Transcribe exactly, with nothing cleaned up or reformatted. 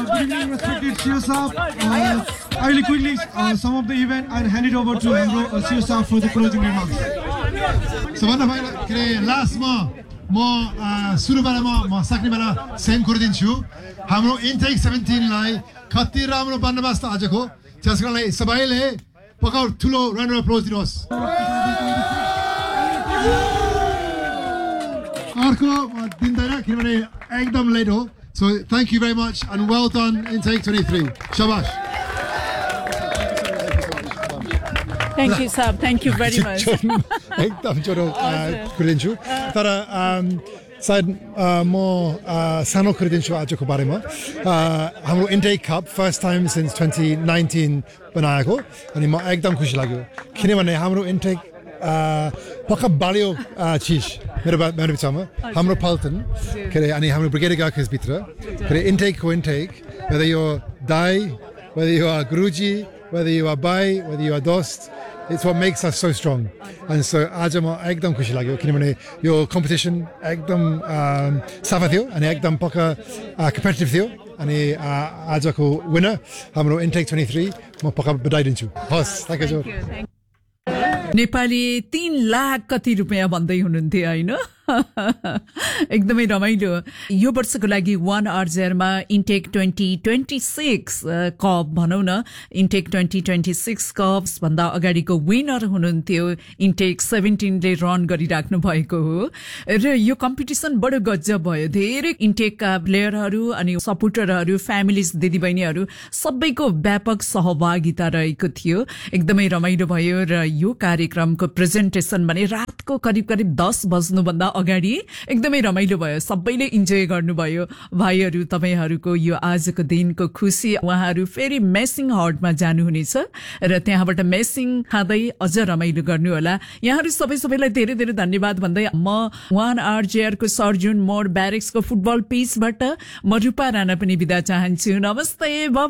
good evening, respected C E O Saab. Uh, I will quickly uh, sum up the event and hand it over to हाम्रो C E O Saab for the closing remarks. So भन्दा पहिला के लास्टमा म सुरुबाट म म सक्ने बेला सेम गरिदिन्छु हाम्रो इन्टेक सत्रह लाई कति राम्रो बन्दोबस्त आजको त्यसको लागि सबैले पकाउ ठुलो राउन्ड अफ अप्लोज दिनुहोस् अर्को दिँदैन किनभने एकदम लेट हो so thank you very much and well done Intake twenty-three shabash Thank you, Saab. Thank you very much. एकदम छोटो गरिदिन्छु तर सायद म सानो गरिदिन्छु आजको बारेमा हाम्रो intake cup first time since twenty nineteen बनाएको अनि म एकदम खुसी लाग्यो किनभने हाम्रो इन्टेक पक्का बलियो चिज मेरो मेरो विचारमा हाम्रो पल्टन के अरे अनि हाम्रो ब्रिगेड गार्ड्स भित्र के अरे इन्टेकको इन्टेक whether you're दाई whether you are गुरुजी whether you are bai whether you are dost it's what makes us so strong and so आज म एकदम खुसी लाग्यो किनभने यो कम्पिटिसन एकदम सफा थियो अनि एकदम पक्का कम्पिटिटिभ थियो अनि आजको विनर हाम्रो इन्टेक twenty-three म पक्का बधाई दिन्छु हस् थ्यांक यू नेपाली तीन लाख कति रुपैयाँ भन्दै हुनुहुन्थ्यो हैन एकदमै रमाइलो यो वर्षको लागि वन आरजेआरमा इन्टेक twenty twenty-six कप भनौं न इन्टेक twenty twenty-six कप्स भन्दा अगाडिको विनर हुनुहुन्थ्यो इन्टेक seventeen ले रन गरिराख्नु भएको हो र यो कम्पिटिसन बडो गजब भयो धेरै इन्टेकका प्लेयरहरू अनि सपोर्टरहरू फ्यामिलीज दिदीबहिनीहरू सबैको व्यापक सहभागिता रहेको थियो एकदमै रमाइलो भयो र यो कार्यक्रमको प्रेजेन्टेसन भने रातको करिब करिब दस बज्नु भन्दा अगाडि एकदमै रमाइलो भयो सबैले इन्जोय गर्नुभयो भाइहरू तपाईहरुको यो आजको दिनको खुसी उहाँहरू फेरि मेसिङ हटमा जानुहुनेछ र त्यहाँबाट मेसिङ खाँदै अझ रमाइलो गर्नु होला यहाँहरू सबै सबैलाई धेरै धेरै धन्यवाद भन्दै म वन आरजेआर को सर्जुन मोड ब्यारेक्सको फुटबल पिचबाट म रूपा राणा पनि बिदा चाहन्छु नमस्ते।